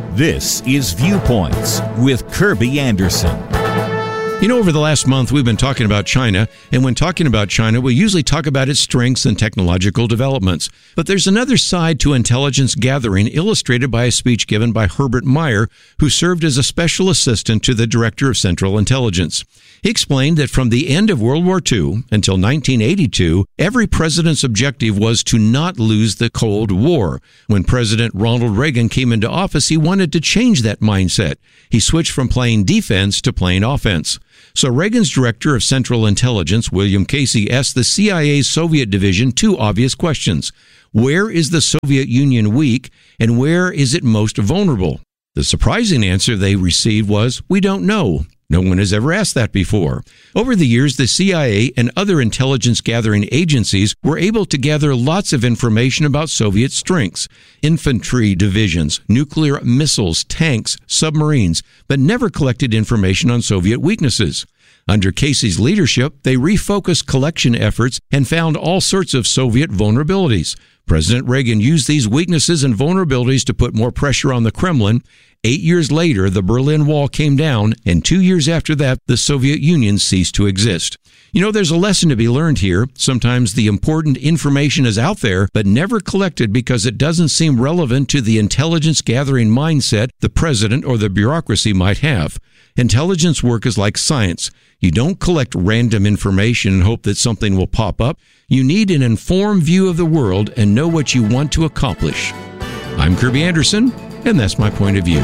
This is Viewpoints with Kirby Anderson. You know, over the last month, we've been talking about China, and when talking about China, we usually talk about its strengths and technological developments. But there's another side to intelligence gathering illustrated by a speech given by Herbert Meyer, who served as a special assistant to the Director of Central Intelligence. He explained that from the end of World War II until 1982, every president's objective was to not lose the Cold War. When President Ronald Reagan came into office, he wanted to change that mindset. He switched from playing defense to playing offense. So Reagan's Director of Central Intelligence, William Casey, asked the CIA's Soviet division two obvious questions. Where is the Soviet Union weak, and where is it most vulnerable? The surprising answer they received was, we don't know. No one has ever asked that before. Over the years, the CIA and other intelligence gathering agencies were able to gather lots of information about Soviet strengths, infantry divisions, nuclear missiles, tanks, submarines, but never collected information on Soviet weaknesses. Under Casey's leadership, they refocused collection efforts and found all sorts of Soviet vulnerabilities. President Reagan used these weaknesses and vulnerabilities to put more pressure on the Kremlin. 8 years later, the Berlin Wall came down, and 2 years after that, the Soviet Union ceased to exist. You know, there's a lesson to be learned here. Sometimes the important information is out there, but never collected because it doesn't seem relevant to the intelligence gathering mindset the president or the bureaucracy might have. Intelligence work is like science. You don't collect random information and hope that something will pop up. You need an informed view of the world and know what you want to accomplish. I'm Kirby Anderson, and that's my point of view.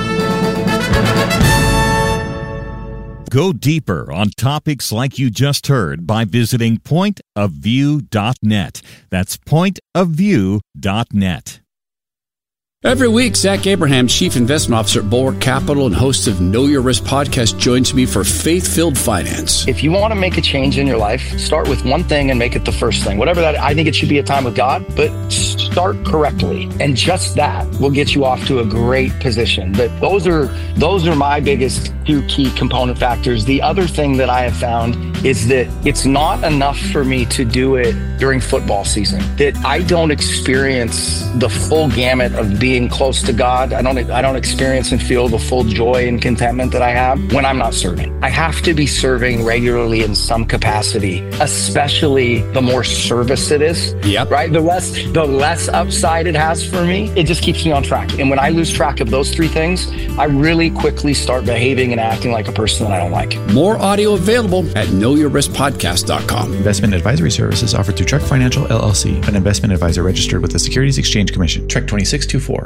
Go deeper on topics like you just heard by visiting pointofview.net. That's pointofview.net. Every week, Zach Abraham, Chief Investment Officer at Bulwark Capital and host of Know Your Risk podcast, joins me for Faith-Filled Finance. If you want to make a change in your life, start with one thing and make it the first thing. Whatever that, I think it should be a time with God, but start correctly. And just that will get you off to a great position. But those are my biggest two key component factors. The other thing that I have found is that it's not enough for me to do it during football season, that I don't experience the full gamut of being close to God. I don't experience and feel the full joy and contentment that I have when I'm not serving. I have to be serving regularly in some capacity, especially the more service it is. Yep. Right? The less upside it has for me, it just keeps me on track. And when I lose track of those three things, I really quickly start behaving and acting like a person that I don't like. More audio available at knowyourriskpodcast.com. Investment advisory services offered through Trek Financial LLC, an investment advisor registered with the Securities Exchange Commission. Trek 2624.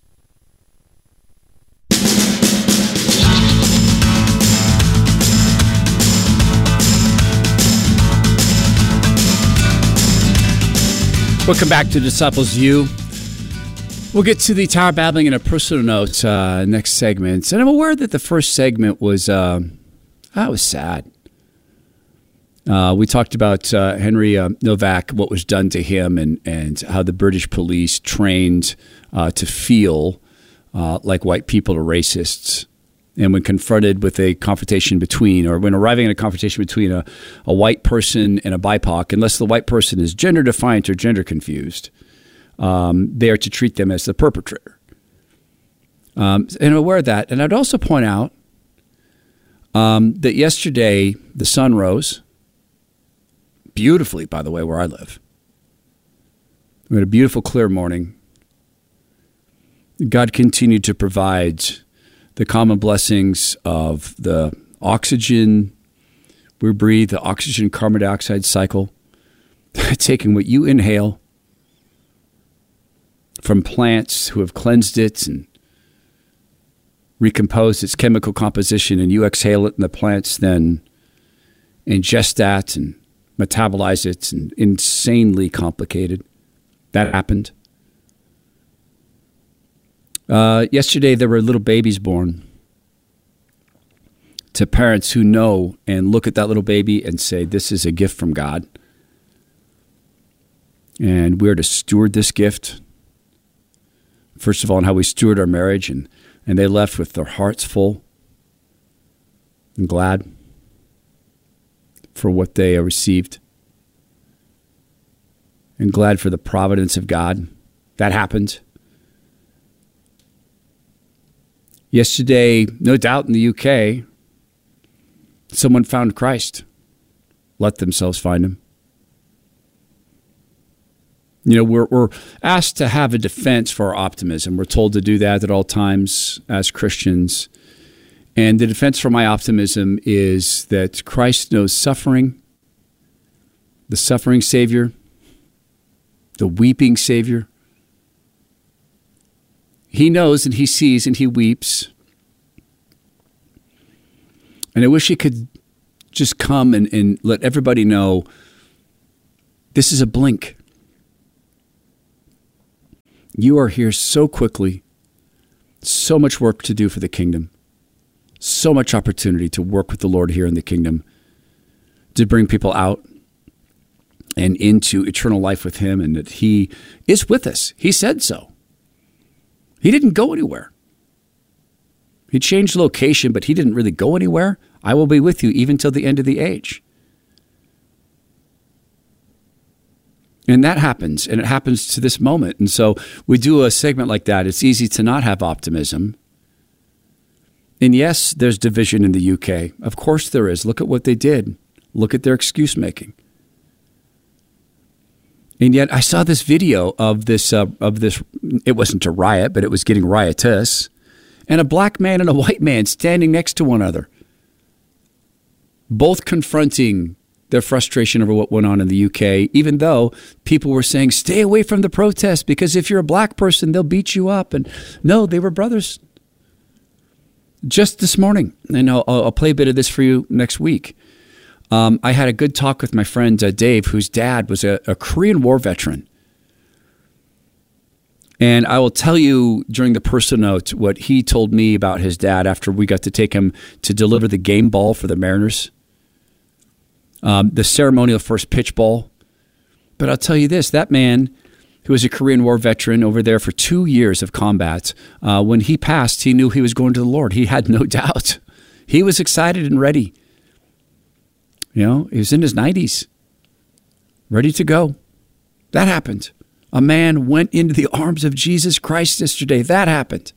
Welcome back to Disciples View. We'll get to the Tower Babbling in a personal note next segment. And I'm aware that the first segment was sad. We talked about Henry Novak, what was done to him, and how the British police trained to feel like white people are racists. And when confronted with a confrontation when arriving at a confrontation between a white person and a BIPOC, unless the white person is gender defiant or gender confused, they are to treat them as the perpetrator. And I'm aware of that. And I'd also point out that yesterday the sun rose beautifully, by the way, where I live. We had a beautiful, clear morning. God continued to provide the common blessings of the oxygen we breathe, the oxygen carbon dioxide cycle, taking what you inhale from plants who have cleansed it and recomposed its chemical composition, and you exhale it, and the plants then ingest that and metabolize it, and insanely complicated. That happened. Yesterday, there were little babies born to parents who know and look at that little baby and say, this is a gift from God. And we're to steward this gift. First of all, in how we steward our marriage. And they left with their hearts full and glad for what they received. And glad for the providence of God. That happened. Yesterday, no doubt in the UK, someone found Christ, let themselves find him. You know, we're asked to have a defense for our optimism. We're told to do that at all times as Christians. And the defense for my optimism is that Christ knows suffering, the suffering Savior, the weeping Savior. He knows and he sees and he weeps. And I wish he could just come and let everybody know this is a blink. You are here so quickly, so much work to do for the kingdom, so much opportunity to work with the Lord here in the kingdom, to bring people out and into eternal life with him, and that he is with us. He said so. He didn't go anywhere. He changed location, but he didn't really go anywhere. I will be with you even till the end of the age. And that happens, and it happens to this moment. And so we do a segment like that. It's easy to not have optimism. And yes, there's division in the UK. Of course there is. Look at what they did. Look at their excuse making. And yet I saw this video of this. It wasn't a riot, but it was getting riotous. And a black man and a white man standing next to one another, both confronting their frustration over what went on in the UK, even though people were saying, stay away from the protest because if you're a black person, they'll beat you up. And no, they were brothers. Just this morning, and I'll play a bit of this for you next week. I had a good talk with my friend Dave, whose dad was a Korean War veteran. And I will tell you during the person note what he told me about his dad after we got to take him to deliver the game ball for the Mariners. The ceremonial first pitch ball. But I'll tell you this, that man who was a Korean War veteran over there for 2 years of combat, when he passed, he knew he was going to the Lord. He had no doubt. He was excited and ready. You know, he was in his 90s, ready to go. That happened. A man went into the arms of Jesus Christ yesterday. That happened.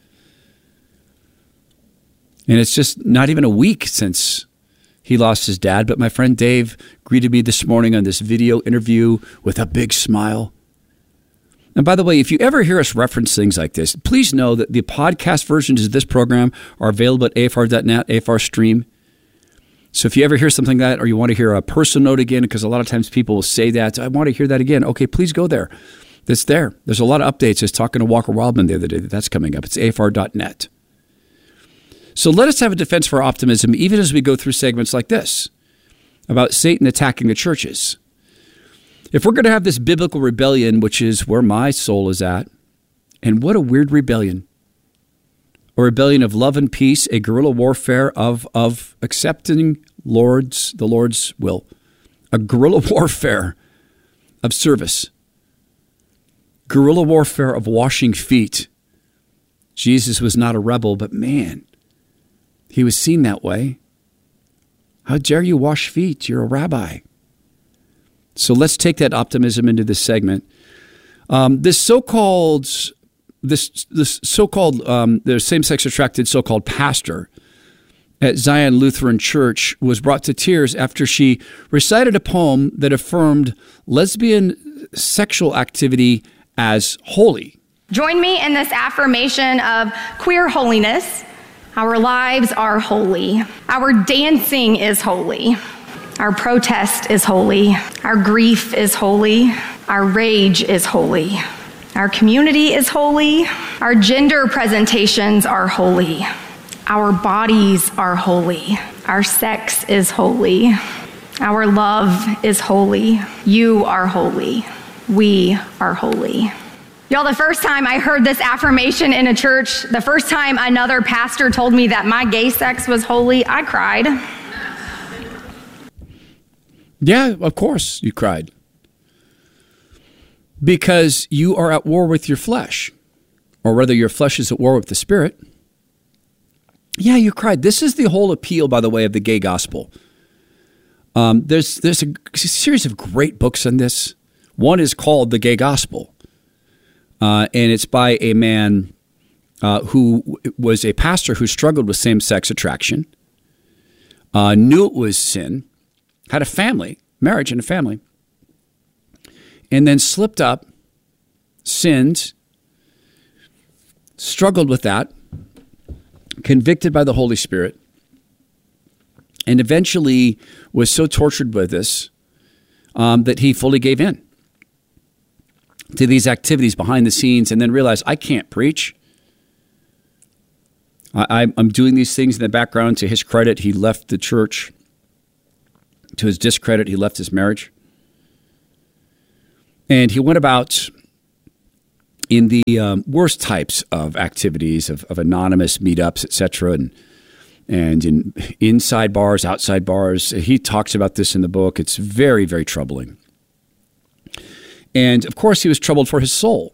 And it's just not even a week since he lost his dad, but my friend Dave greeted me this morning on this video interview with a big smile. And by the way, if you ever hear us reference things like this, please know that the podcast versions of this program are available at afr.net, AFR Stream. So if you ever hear something like that, or you want to hear a person note again, because a lot of times people will say that, I want to hear that again. Okay, please go there. It's there. There's a lot of updates. I was talking to Walker Wildman the other day that's coming up. It's afr.net. So let us have a defense for optimism, even as we go through segments like this about Satan attacking the churches. If we're going to have this biblical rebellion, which is where my soul is at, and what a weird rebellion. A rebellion of love and peace, a guerrilla warfare of accepting the Lord's will. A guerrilla warfare of service. Guerrilla warfare of washing feet. Jesus was not a rebel, but man, he was seen that way. How dare you wash feet? You're a rabbi. So let's take that optimism into this segment. This so-called the same-sex attracted so-called pastor at Zion Lutheran Church was brought to tears after she recited a poem that affirmed lesbian sexual activity as holy. Join me in this affirmation of queer holiness. Our lives are holy. Our dancing is holy. Our protest is holy. Our grief is holy. Our rage is holy. Our community is holy. Our gender presentations are holy. Our bodies are holy. Our sex is holy. Our love is holy. You are holy. We are holy. Y'all, the first time I heard this affirmation in a church, the first time another pastor told me that my gay sex was holy, I cried. Yeah, of course you cried. Because you are at war with your flesh, or rather your flesh is at war with the spirit. Yeah, you cried. This is the whole appeal, by the way, of the gay gospel. There's a series of great books on this. One is called The Gay Gospel, and it's by a man who was a pastor who struggled with same-sex attraction, knew it was sin, had a family, marriage and a family, and then slipped up, sinned, struggled with that, convicted by the Holy Spirit, and eventually was so tortured by this that he fully gave in to these activities behind the scenes and then realized, I can't preach. I'm doing these things in the background. To his credit, he left the church. To his discredit, he left his marriage. And he went about in the worst types of activities, of anonymous meetups, etc., and in inside bars, outside bars. He talks about this in the book. It's very, very troubling. And, of course, he was troubled for his soul.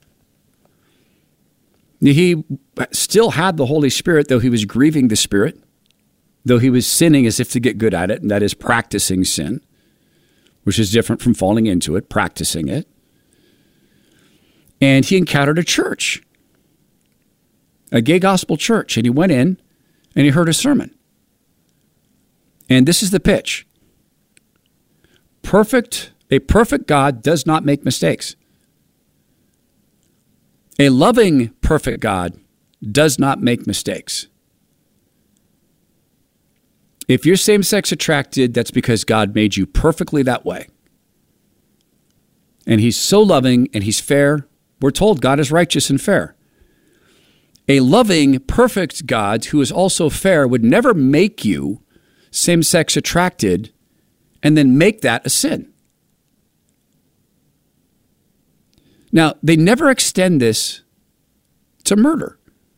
He still had the Holy Spirit, though he was grieving the Spirit, though he was sinning as if to get good at it, and that is practicing sin, which is different from falling into it, practicing it. And he encountered a church, a gay gospel church, and he went in and he heard a sermon. And this is the pitch. A perfect God does not make mistakes. A loving, perfect God does not make mistakes. If you're same-sex attracted, that's because God made you perfectly that way. And he's so loving and he's fair. We're told God is righteous and fair. A loving, perfect God who is also fair would never make you same-sex attracted and then make that a sin. Now, they never extend this to murder.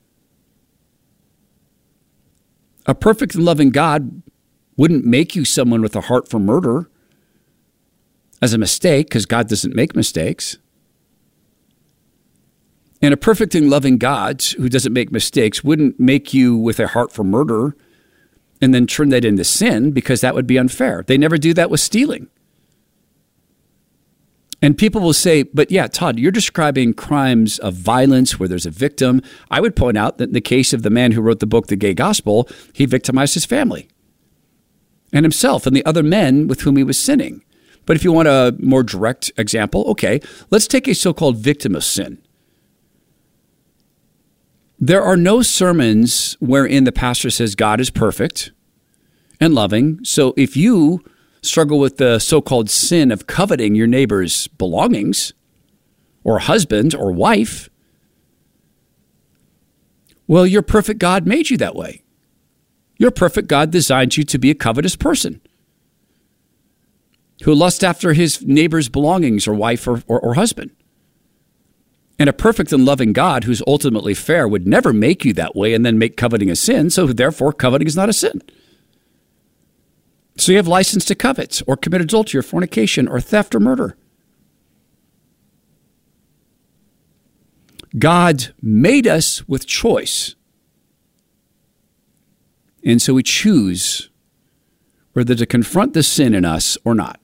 A perfect and loving God wouldn't make you someone with a heart for murder as a mistake, because God doesn't make mistakes. And a perfect and loving God who doesn't make mistakes wouldn't make you with a heart for murder and then turn that into sin, because that would be unfair. They never do that with stealing. And people will say, but yeah, Todd, you're describing crimes of violence where there's a victim. I would point out that in the case of the man who wrote the book, The Gay Gospel, he victimized his family and himself and the other men with whom he was sinning. But if you want a more direct example, okay, let's take a so-called victim of sin. There are no sermons wherein the pastor says God is perfect and loving. So if you struggle with the so-called sin of coveting your neighbor's belongings or husband or wife, well, your perfect God made you that way. Your perfect God designed you to be a covetous person who lusts after his neighbor's belongings or wife or husband. And a perfect and loving God who's ultimately fair would never make you that way and then make coveting a sin, so therefore coveting is not a sin. So you have license to covet or commit adultery or fornication or theft or murder. God made us with choice. And so we choose whether to confront the sin in us or not.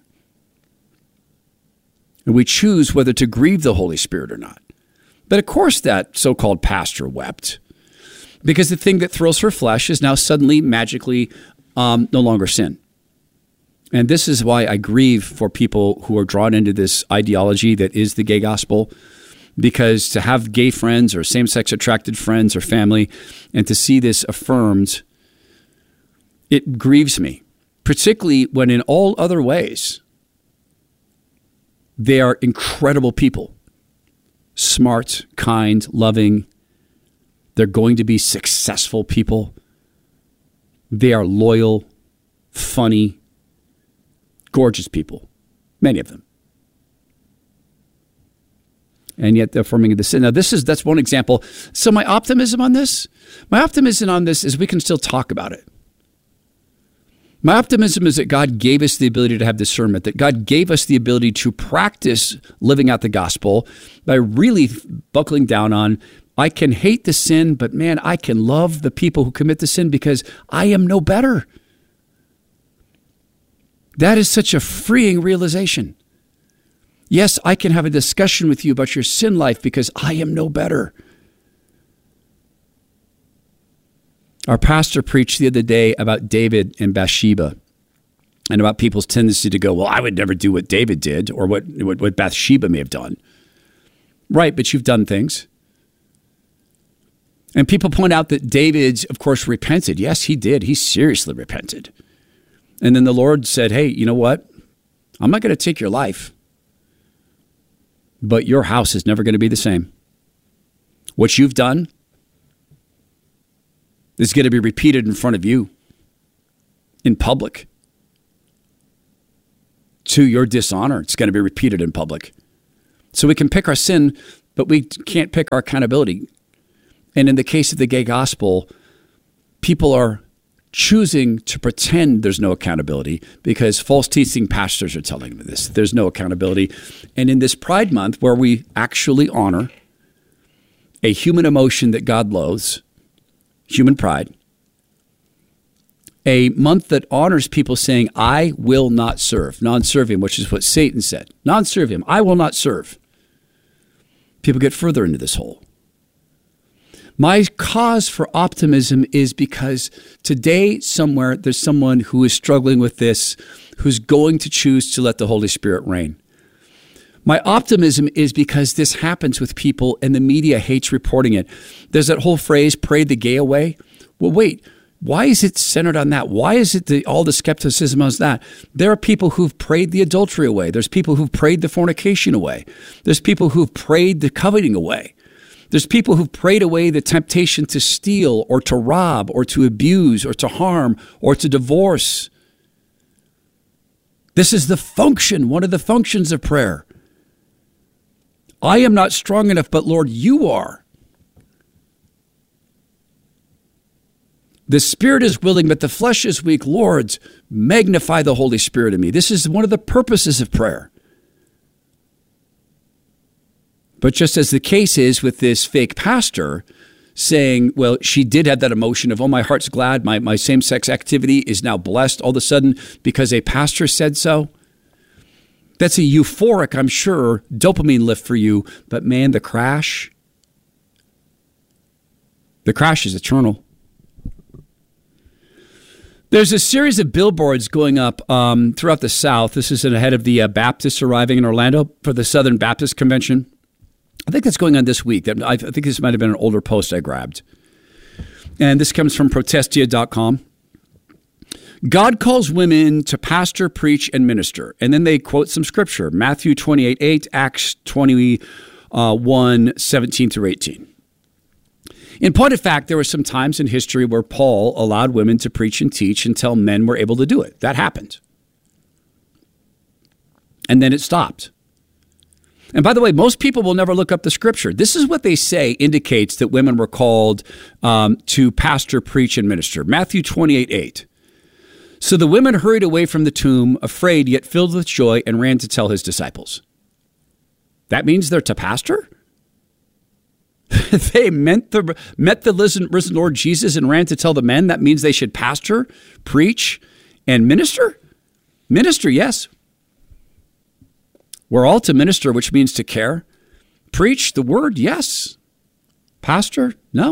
And we choose whether to grieve the Holy Spirit or not. But of course that so-called pastor wept, because the thing that thrills her flesh is now suddenly magically no longer sin. And this is why I grieve for people who are drawn into this ideology that is the gay gospel, because to have gay friends or same-sex attracted friends or family and to see this affirmed, it grieves me, particularly when in all other ways they are incredible people, smart, kind, loving. They're going to be successful people. They are loyal, funny, gorgeous people, many of them. And yet they're affirming the sin. Now, that's one example. So my optimism on this is we can still talk about it. My optimism is that God gave us the ability to have discernment, that God gave us the ability to practice living out the gospel by really buckling down on, I can hate the sin, but man, I can love the people who commit the sin because I am no better. That is such a freeing realization. Yes, I can have a discussion with you about your sin life because I am no better. Our pastor preached the other day about David and Bathsheba and about people's tendency to go, well, I would never do what David did or what Bathsheba may have done. Right, but you've done things. And people point out that David, of course, repented. Yes, he did. He seriously repented. And then the Lord said, hey, you know what? I'm not going to take your life, but your house is never going to be the same. What you've done is going to be repeated in front of you in public. To your dishonor, it's going to be repeated in public. So we can pick our sin, but we can't pick our accountability. And in the case of the gay gospel, people are choosing to pretend there's no accountability because false teaching pastors are telling them this. There's no accountability. And in this Pride Month, where we actually honor a human emotion that God loathes, human pride, a month that honors people saying, I will not serve, non-serving, which is what Satan said. Non-serving, I will not serve. People get further into this hole. My cause for optimism is because today somewhere there's someone who is struggling with this, who's going to choose to let the Holy Spirit reign. My optimism is because this happens with people and the media hates reporting it. There's that whole phrase, pray the gay away. Well, wait, why is it centered on that? Why is it all the skepticism on that? There are people who've prayed the adultery away. There's people who've prayed the fornication away. There's people who've prayed the coveting away. There's people who've prayed away the temptation to steal or to rob or to abuse or to harm or to divorce. This is the function, one of the functions of prayer. I am not strong enough, but Lord, you are. The spirit is willing, but the flesh is weak. Lord, magnify the Holy Spirit in me. This is one of the purposes of prayer. But just as the case is with this fake pastor saying, well, she did have that emotion of, oh, my heart's glad, my same-sex activity is now blessed all of a sudden because a pastor said so. That's a euphoric, I'm sure, dopamine lift for you. But man, the crash is eternal. There's a series of billboards going up throughout the South. This is ahead of the Baptists arriving in Orlando for the Southern Baptist Convention. I think that's going on this week. I think this might have been an older post I grabbed. And this comes from Protestia.com. God calls women to pastor, preach, and minister. And then they quote some scripture. Matthew 28:8, Acts 21:17 through 18. In point of fact, there were some times in history where Paul allowed women to preach and teach until men were able to do it. That happened. And then it stopped. And by the way, most people will never look up the scripture. This is what they say indicates that women were called to pastor, preach, and minister. Matthew 28:8. So the women hurried away from the tomb, afraid yet filled with joy, and ran to tell his disciples. That means they're to pastor? They met the risen Lord Jesus and ran to tell the men. That means they should pastor, preach, and minister? Minister, yes. We're all to minister, which means to care. Preach the word, yes. Pastor, no.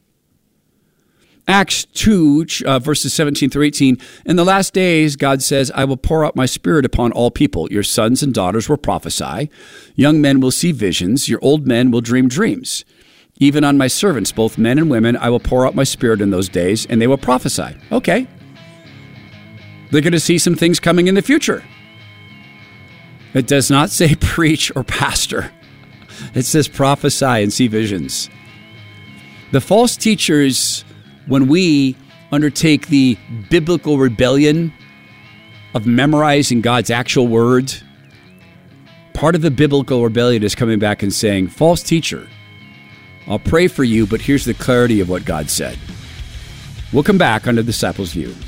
Acts 2, verses 17 through 18. In the last days, God says, I will pour out my spirit upon all people. Your sons and daughters will prophesy. Young men will see visions. Your old men will dream dreams. Even on my servants, both men and women, I will pour out my spirit in those days, and they will prophesy. Okay. They're going to see some things coming in the future. It does not say preach or pastor. It says prophesy and see visions. The false teachers, when we undertake the biblical rebellion of memorizing God's actual word, part of the biblical rebellion is coming back and saying, false teacher, I'll pray for you, but here's the clarity of what God said. We'll come back on the Disciples' View.